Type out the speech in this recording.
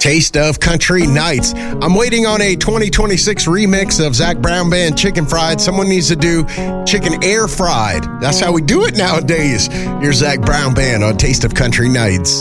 Taste of Country Nights. I'm waiting on a 2026 remix of Zac Brown Band Chicken Fried. Someone needs to do chicken air fried. That's how we do it nowadays. Here's Zac Brown Band on Taste of Country Nights.